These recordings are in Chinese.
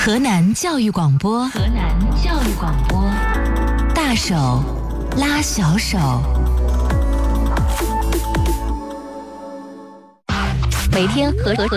河南教育广播，大手拉小手。 每天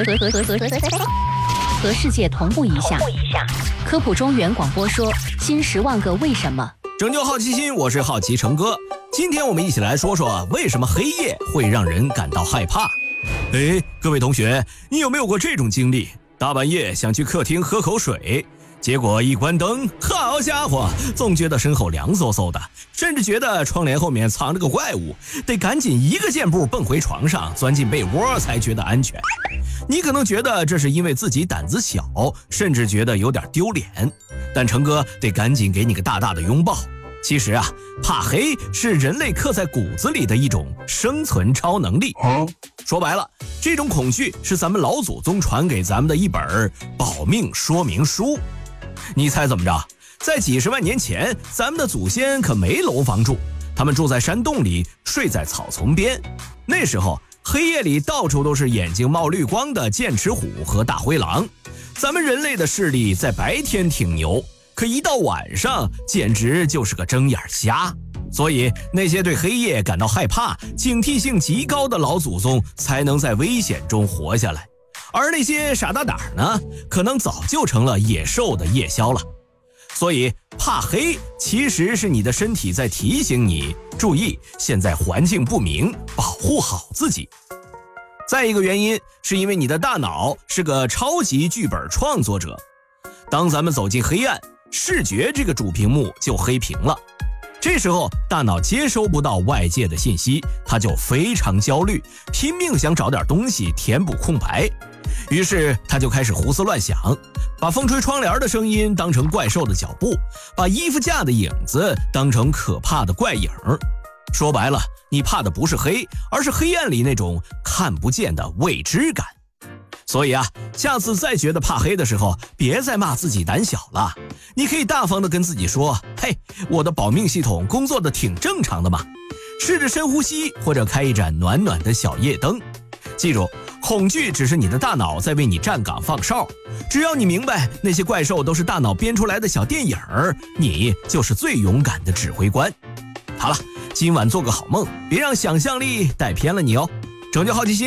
和世界同步一下。科普中原广播说新10万个为什么。 拯救好奇心，我是好奇成哥。今天我们一起来说说为什么黑夜会让人感到害怕。各位同学，你有没有过这种经历？大半夜想去客厅喝口水，结果一关灯，好家伙，总觉得身后凉飕飕的，甚至觉得窗帘后面藏着个怪物，得赶紧一个箭步蹦回床上，钻进被窝才觉得安全。你可能觉得这是因为自己胆子小，甚至觉得有点丢脸，但成哥得赶紧给你个大大的拥抱。其实怕黑是人类刻在骨子里的一种生存超能力。说白了，这种恐惧是咱们老祖宗传给咱们的一本保命说明书。你猜怎么着？在几十万年前，咱们的祖先可没楼房住，他们住在山洞里，睡在草丛边。那时候黑夜里到处都是眼睛冒绿光的剑齿虎和大灰狼。咱们人类的视力在白天挺牛，可一到晚上简直就是个睁眼瞎。所以那些对黑夜感到害怕、警惕性极高的老祖宗才能在危险中活下来，而那些傻大胆呢，可能早就成了野兽的夜枭了。所以怕黑其实是你的身体在提醒你，注意现在环境不明，保护好自己。再一个原因是因为你的大脑是个超级剧本创作者。当咱们走进黑暗，视觉这个主屏幕就黑屏了，这时候大脑接收不到外界的信息，它就非常焦虑，拼命想找点东西填补空白。于是他就开始胡思乱想，把风吹窗帘的声音当成怪兽的脚步，把衣服架的影子当成可怕的怪影。说白了，你怕的不是黑，而是黑暗里那种看不见的未知感。所以下次再觉得怕黑的时候，别再骂自己胆小了，你可以大方地跟自己说，我的保命系统工作的挺正常的嘛。试着深呼吸，或者开一盏暖暖的小夜灯。记住，恐惧只是你的大脑在为你站岗放哨，只要你明白那些怪兽都是大脑编出来的小电影，你就是最勇敢的指挥官。好了，今晚做个好梦，别让想象力带偏了你哦。拯救好奇心。